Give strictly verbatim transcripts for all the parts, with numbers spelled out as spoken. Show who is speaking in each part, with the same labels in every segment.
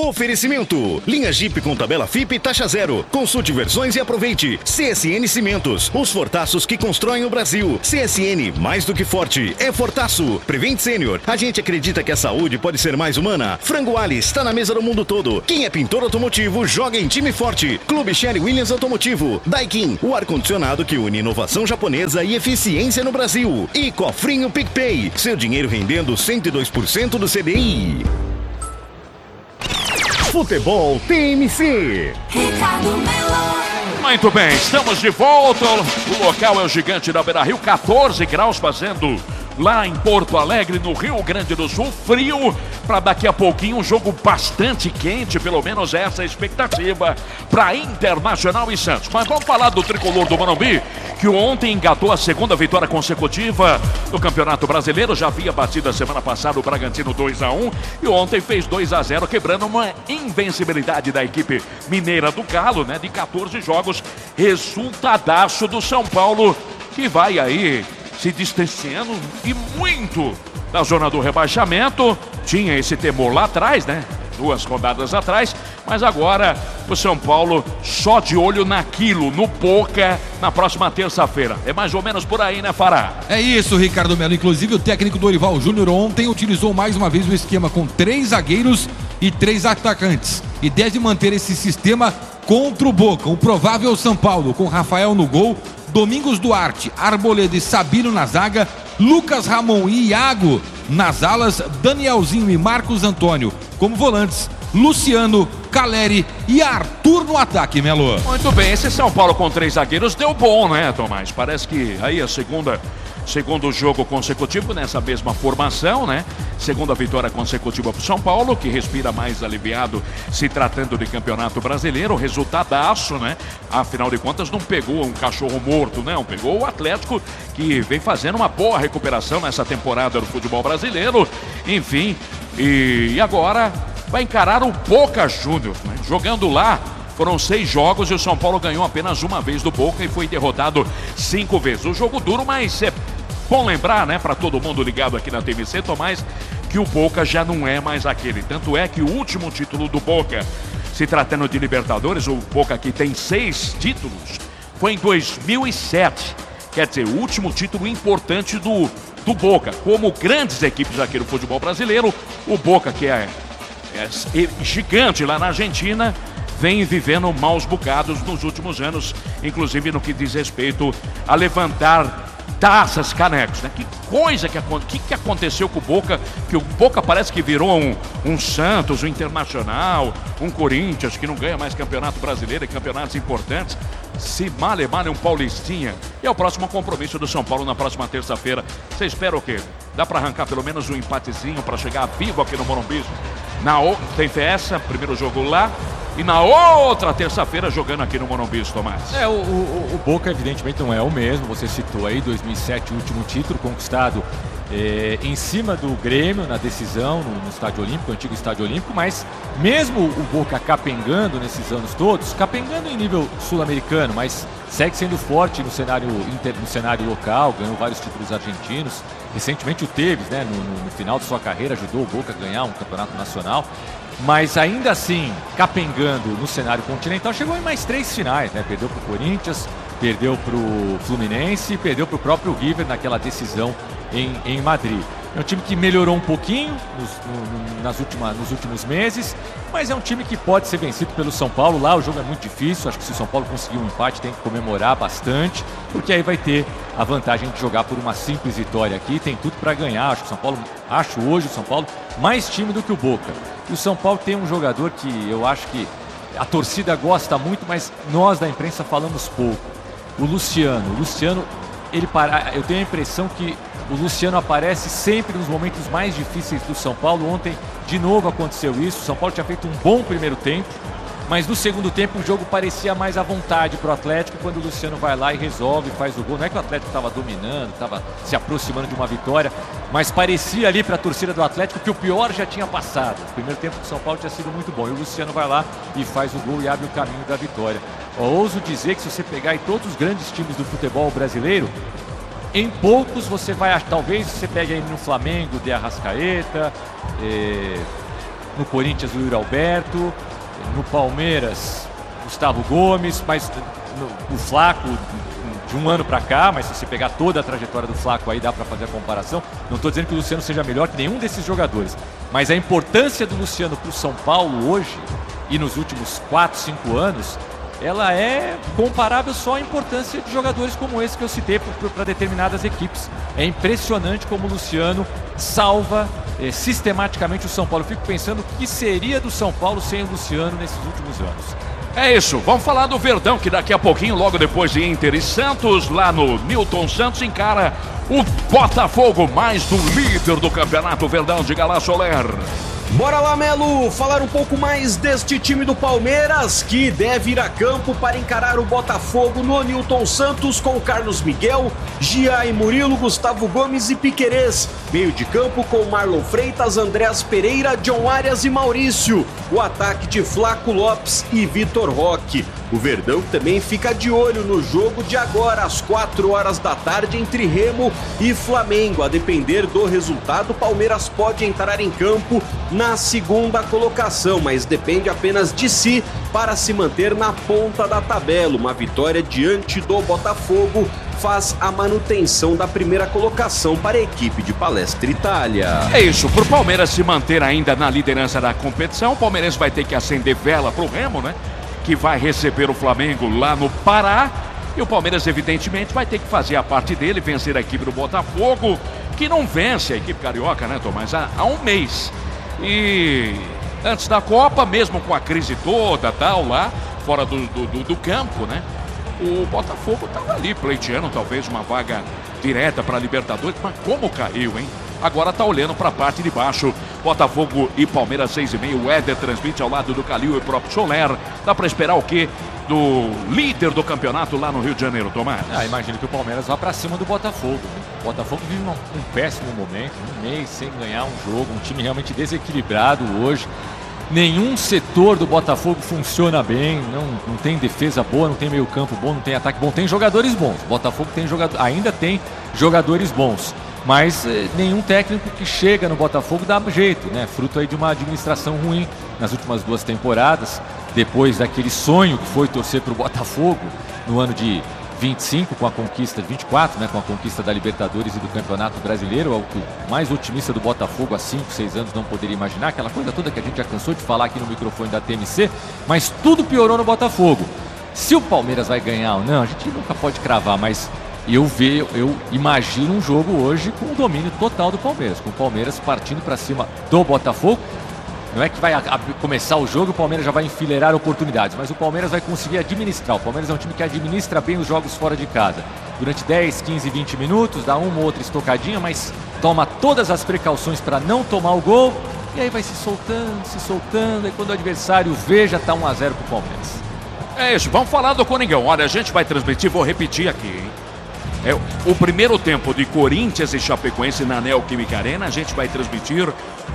Speaker 1: Oferecimento. Linha Jeep com tabela F I P e taxa zero. Consulte versões e aproveite. C S N Cimentos. Os fortaços que constroem o Brasil. C S N, mais do que forte, é fortaço. Prevent Senior. A gente acredita que a saúde pode ser mais humana. Frango Ali está na mesa do mundo todo. Quem é pintor automotivo, joga em time forte. Clube Sherry Williams Automotivo. Daikin, o ar-condicionado que une inovação japonesa e eficiência no Brasil. E Cofrinho PicPay. Seu dinheiro rendendo cento e dois por cento do C D I. Futebol T M C.
Speaker 2: Ricardo Melo.
Speaker 3: Muito bem, estamos de volta. O local é o Gigante da Beira-Rio, catorze graus fazendo lá em Porto Alegre, no Rio Grande do Sul. Frio para daqui a pouquinho, um jogo bastante quente, pelo menos essa é a expectativa para Internacional e Santos. Mas vamos falar do tricolor do Morumbi, que ontem engatou a segunda vitória consecutiva no Campeonato Brasileiro. Já havia batido a semana passada o Bragantino dois a um e ontem fez dois a zero, quebrando uma invencibilidade da equipe mineira do Galo, né, de catorze jogos. Resultadaço do São Paulo, que vai aí se distanciando e muito da zona do rebaixamento. Tinha esse temor lá atrás, né? Duas rodadas atrás, mas agora o São Paulo só de olho naquilo, no Boca, na próxima terça-feira. É mais ou menos por aí, né, Fará?
Speaker 4: É isso, Ricardo Melo. Inclusive o técnico Dorival Júnior ontem utilizou mais uma vez o esquema com três zagueiros e três atacantes. E deve manter esse sistema contra o Boca. O provável São Paulo, com Rafael no gol, Domingos Duarte, Arboleda e Sabino na zaga, Lucas Ramon e Iago nas alas, Danielzinho e Marcos Antônio como volantes, Luciano, Caleri e Arthur no ataque, Melo.
Speaker 3: Muito bem, esse São Paulo com três zagueiros deu bom, né, Tomás? Parece que aí a segunda... Segundo jogo consecutivo nessa mesma formação, né? Segunda vitória consecutiva para o São Paulo, que respira mais aliviado se tratando de Campeonato Brasileiro. Resultadaço, né? Afinal de contas, não pegou um cachorro morto, não. Pegou o Atlético, que vem fazendo uma boa recuperação nessa temporada do futebol brasileiro. Enfim, e, e agora vai encarar o Boca Juniors, né? Jogando lá. Foram seis jogos e o São Paulo ganhou apenas uma vez do Boca e foi derrotado cinco vezes. O jogo duro, mas é bom lembrar, né, para todo mundo ligado aqui na T V C, Tomás, que o Boca já não é mais aquele. Tanto é que o último título do Boca, se tratando de Libertadores, o Boca aqui tem seis títulos, foi em dois mil e sete. Quer dizer, o último título importante do, do Boca. Como grandes equipes aqui do futebol brasileiro, o Boca, que é, é gigante lá na Argentina, vem vivendo maus bocados nos últimos anos, inclusive no que diz respeito a levantar taças, canecos, né? Que coisa que, que, que aconteceu com o Boca, que o Boca parece que virou um, um Santos, um Internacional, um Corinthians, que não ganha mais campeonato brasileiro e campeonatos importantes. Se male, male um Paulistinha. E é o próximo compromisso do São Paulo na próxima terça-feira. Você espera o quê? Dá para arrancar pelo menos um empatezinho para chegar vivo aqui no Morumbi? Na o... Tem essa, primeiro jogo lá. E na outra terça-feira jogando aqui no Morumbi, Tomás.
Speaker 5: É, o, o, o Boca evidentemente não é o mesmo. Você citou aí dois mil e sete, o último título conquistado é, em cima do Grêmio na decisão no, no Estádio Olímpico, o antigo Estádio Olímpico. Mas mesmo o Boca capengando nesses anos todos, capengando em nível sul-americano, mas segue sendo forte no cenário, inter, no cenário local, ganhou vários títulos argentinos. Recentemente o Tevez, né, no, no, no final de sua carreira, ajudou o Boca a ganhar um campeonato nacional. Mas ainda assim, capengando no cenário continental, chegou em mais três finais, né? Perdeu para o Corinthians, perdeu para o Fluminense e perdeu para o próprio River naquela decisão em, em Madrid. É um time que melhorou um pouquinho nos, no, nas última, nos últimos meses, mas é um time que pode ser vencido pelo São Paulo. Lá o jogo é muito difícil, acho que se o São Paulo conseguir um empate tem que comemorar bastante, porque aí vai ter a vantagem de jogar por uma simples vitória aqui, tem tudo para ganhar. Acho que o São Paulo, acho hoje o São Paulo mais time do que o Boca. E o São Paulo tem um jogador que eu acho que a torcida gosta muito, mas nós da imprensa falamos pouco. O Luciano. O Luciano, ele para... eu tenho a impressão que o Luciano aparece sempre nos momentos mais difíceis do São Paulo. Ontem, de novo, aconteceu isso. O São Paulo tinha feito um bom primeiro tempo, mas no segundo tempo o jogo parecia mais à vontade para o Atlético quando o Luciano vai lá e resolve, faz o gol. Não é que o Atlético estava dominando, estava se aproximando de uma vitória, mas parecia ali para a torcida do Atlético que o pior já tinha passado. O primeiro tempo do São Paulo tinha sido muito bom e o Luciano vai lá e faz o gol e abre o caminho da vitória. Eu ouso dizer que se você pegar em todos os grandes times do futebol brasileiro, em poucos você vai, talvez você pegue aí no Flamengo, de Arrascaeta, é... no Corinthians o Yuri Alberto, no Palmeiras Gustavo Gomes, mas no, o Flaco de um ano para cá, mas se você pegar toda a trajetória do Flaco aí dá para fazer a comparação. Não estou dizendo que o Luciano seja melhor que nenhum desses jogadores, mas a importância do Luciano para o São Paulo hoje e nos últimos quatro, cinco anos, ela é comparável só à importância de jogadores como esse que eu citei para determinadas equipes. É impressionante como o Luciano salva eh, sistematicamente o São Paulo. Eu fico pensando o que seria do São Paulo sem o Luciano nesses últimos anos.
Speaker 3: É isso, vamos falar do Verdão, que daqui a pouquinho, logo depois de Inter e Santos, lá no Newton Santos, encara o Botafogo, mais do líder do campeonato. Verdão, diga lá, Soler.
Speaker 6: Bora lá, Melo, falar um pouco mais deste time do Palmeiras, que deve ir a campo para encarar o Botafogo no Newton Santos com Carlos Miguel, Gia e Murilo, Gustavo Gomes e Piquerez. Meio de campo com Marlon Freitas, Andrés Pereira, John Arias e Maurício. O ataque de Flaco Lopes e Vitor Roque. O Verdão também fica de olho no jogo de agora, às quatro horas da tarde, entre Remo e Flamengo. A depender do resultado, o Palmeiras pode entrar em campo na segunda colocação, mas depende apenas de si para se manter na ponta da tabela. Uma vitória diante do Botafogo faz a manutenção da primeira colocação para a equipe de Palestra Itália.
Speaker 3: É isso, para o Palmeiras se manter ainda na liderança da competição, o Palmeiras vai ter que acender vela para o Remo, né? Que vai receber o Flamengo lá no Pará. E o Palmeiras, evidentemente, vai ter que fazer a parte dele, vencer a equipe do Botafogo, que não vence a equipe carioca, né, Tomás? Há, há um mês. E antes da Copa, mesmo com a crise toda, tal, lá, fora do, do, do campo, né? O Botafogo estava ali pleiteando talvez uma vaga direta para a Libertadores, mas como caiu, hein? Agora tá olhando para a parte de baixo. Botafogo e Palmeiras seis e meia. O Éder transmite ao lado do Calil e o próprio Soler. Dá para esperar o quê do líder do campeonato lá no Rio de Janeiro, Tomás?
Speaker 5: Ah, imagino que o Palmeiras vá para cima do Botafogo. O Botafogo vive um, um péssimo momento, um mês sem ganhar um jogo, um time realmente desequilibrado hoje. Nenhum setor do Botafogo funciona bem, não, não tem defesa boa, não tem meio campo bom, não tem ataque bom, tem jogadores bons. O Botafogo tem jogador, ainda tem jogadores bons. Mas eh, nenhum técnico que chega no Botafogo dá jeito, né? Fruto aí de uma administração ruim nas últimas duas temporadas, depois daquele sonho que foi torcer para o Botafogo no ano de vinte e cinco, com a conquista de vinte e quatro, né? Com a conquista da Libertadores e do Campeonato Brasileiro, algo que o mais otimista do Botafogo há cinco, seis anos não poderia imaginar, aquela coisa toda que a gente já cansou de falar aqui no microfone da T M C, mas tudo piorou no Botafogo. Se o Palmeiras vai ganhar ou não, a gente nunca pode cravar, mas eu vejo, eu imagino um jogo hoje com o domínio total do Palmeiras, com o Palmeiras partindo para cima do Botafogo. Não é que vai a, a, começar o jogo e o Palmeiras já vai enfileirar oportunidades, mas o Palmeiras vai conseguir administrar. O Palmeiras é um time que administra bem os jogos fora de casa. Durante dez, quinze, vinte minutos, dá uma ou outra estocadinha, mas toma todas as precauções para não tomar o gol. E aí vai se soltando, se soltando, e quando o adversário vê, já está um a zero para o Palmeiras.
Speaker 3: É isso, vamos falar do Coringão. Olha, a gente vai transmitir, vou repetir aqui, hein? É, o primeiro tempo de Corinthians e Chapecoense na Neoquímica Arena, a gente vai transmitir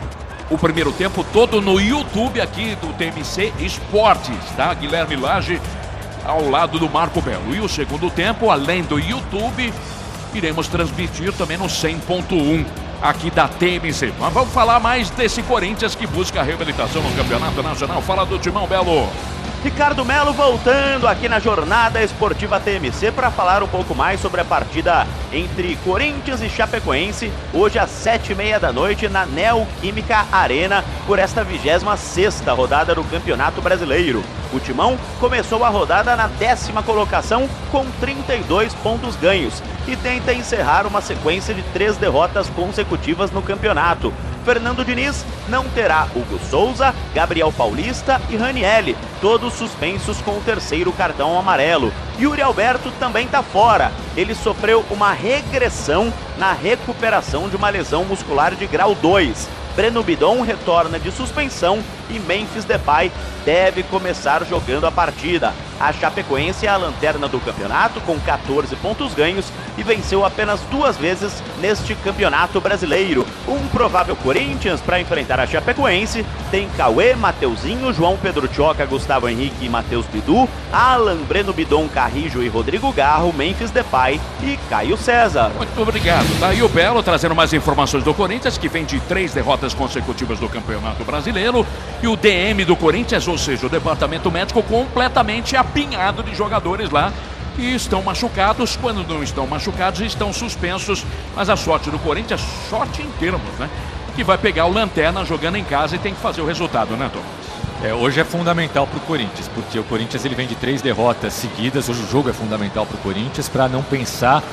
Speaker 3: o primeiro tempo todo no YouTube aqui do T M C Esportes, tá? Guilherme Lage ao lado do Marco Belo. E o segundo tempo, além do YouTube, iremos transmitir também no cem ponto um aqui da T M C. Mas vamos falar mais desse Corinthians que busca a reabilitação no Campeonato Nacional. Fala do Timão, Belo.
Speaker 7: Ricardo Melo voltando aqui na Jornada Esportiva T M C para falar um pouco mais sobre a partida entre Corinthians e Chapecoense, hoje às sete e meia da noite na Neoquímica Arena, por esta vigésima sexta rodada do Campeonato Brasileiro. O Timão começou a rodada na décima colocação com trinta e dois pontos ganhos e tenta encerrar uma sequência de três derrotas consecutivas no campeonato. Fernando Diniz não terá Hugo Souza, Gabriel Paulista e Ranielli, todos suspensos com o terceiro cartão amarelo. Yuri Alberto também está fora. Ele sofreu uma regressão na recuperação de uma lesão muscular de grau dois. Breno Bidon retorna de suspensão e Memphis Depay deve começar jogando a partida. A Chapecoense é a lanterna do campeonato com catorze pontos ganhos e venceu apenas duas vezes neste campeonato brasileiro. Um provável Corinthians para enfrentar a Chapecoense tem Cauê, Mateuzinho, João Pedro Tchoca, Gustavo Henrique e Matheus Bidu, Alan, Breno Bidon, Carrijo e Rodrigo Garro, Memphis Depay e Caio César.
Speaker 3: Muito obrigado. Daí o Belo trazendo mais informações do Corinthians, que vem de três derrotas consecutivas do Campeonato Brasileiro, e o D M do Corinthians, ou seja, o departamento médico, completamente apinhado de jogadores lá que estão machucados. Quando não estão machucados, estão suspensos. Mas a sorte do Corinthians, sorte em termos, né? Que vai pegar o Lanterna jogando em casa e tem que fazer o resultado, né, Tom?
Speaker 5: É, hoje é fundamental para o Corinthians, porque o Corinthians ele vem de três derrotas seguidas. Hoje o jogo é fundamental para o Corinthians para não pensar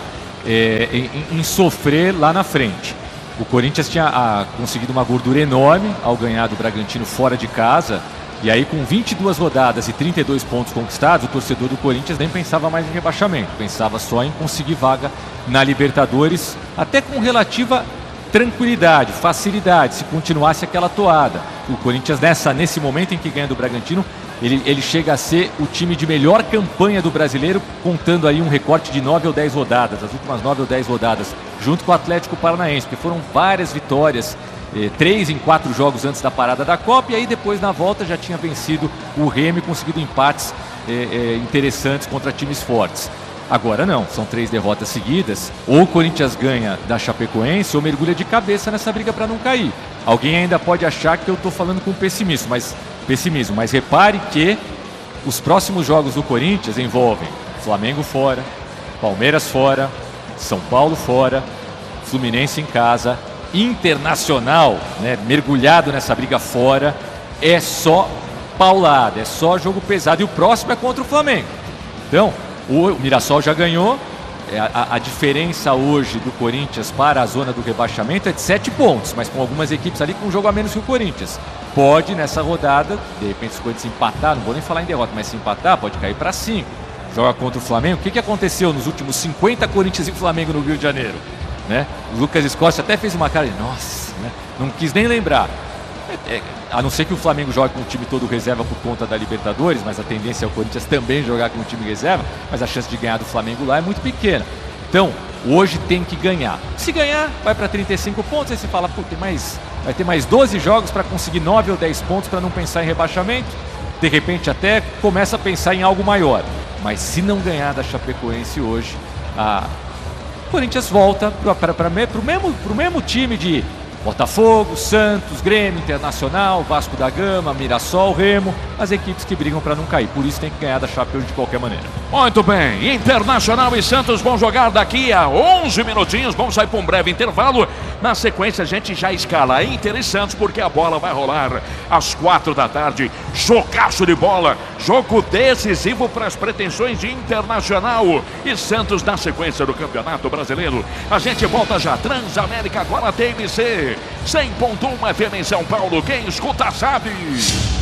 Speaker 5: é, em, em sofrer lá na frente. O Corinthians tinha a, conseguido uma gordura enorme ao ganhar do Bragantino fora de casa. E aí, com vinte e duas rodadas e trinta e dois pontos conquistados, o torcedor do Corinthians nem pensava mais em rebaixamento. Pensava só em conseguir vaga na Libertadores, até com relativa tranquilidade, facilidade, se continuasse aquela toada. O Corinthians, nessa, nesse momento em que ganha do Bragantino, ele, ele chega a ser o time de melhor campanha do brasileiro, contando aí um recorte de nove ou dez rodadas, as últimas nove ou dez rodadas, junto com o Atlético Paranaense, porque foram várias vitórias, eh, três em quatro jogos antes da parada da Copa, e aí depois na volta já tinha vencido o Remo e conseguido empates eh, eh, interessantes contra times fortes. Agora não, são três derrotas seguidas, ou o Corinthians ganha da Chapecoense ou mergulha de cabeça nessa briga para não cair. Alguém ainda pode achar que eu estou falando com pessimismo, mas, pessimismo, mas repare que os próximos jogos do Corinthians envolvem Flamengo fora, Palmeiras fora, São Paulo fora, Fluminense em casa, Internacional, né, mergulhado nessa briga fora. É só paulada, é só jogo pesado, e o próximo é contra o Flamengo. Então, o Mirassol já ganhou. A, a diferença hoje do Corinthians para a zona do rebaixamento é de sete pontos, mas com algumas equipes ali com um jogo a menos que o Corinthians. Pode, nessa rodada, de repente se o Corinthians empatar, não vou nem falar em derrota, mas se empatar, pode cair para cinco. Joga contra o Flamengo. O que, que aconteceu nos últimos cinquenta Corinthians e Flamengo no Rio de Janeiro? Né? O Lucas Escócia até fez uma cara de nossa, né? Não quis nem lembrar. É, é, a não ser que o Flamengo jogue com o time todo reserva por conta da Libertadores, mas a tendência é o Corinthians também jogar com o time reserva, mas a chance de ganhar do Flamengo lá é muito pequena. Então, hoje tem que ganhar. Se ganhar, vai para trinta e cinco pontos, aí você fala, pô, tem mais, vai ter mais doze jogos para conseguir nove ou dez pontos para não pensar em rebaixamento. De repente até começa a pensar em algo maior. Mas se não ganhar da Chapecoense hoje, a o Corinthians volta para o mesmo, mesmo time de Botafogo, Santos, Grêmio, Internacional, Vasco da Gama, Mirassol, Remo, as equipes que brigam para não cair. Por isso tem que ganhar da Chape hoje de qualquer maneira.
Speaker 3: Muito bem, Internacional e Santos vão jogar daqui a onze minutinhos, vamos sair para um breve intervalo. Na sequência a gente já escala Inter e Santos, porque a bola vai rolar às quatro da tarde. Jogaço de bola, jogo decisivo para as pretensões de Internacional e Santos na sequência do Campeonato Brasileiro. A gente volta já, Transamérica agora T M C cem ponto um F M em São Paulo, quem escuta sabe.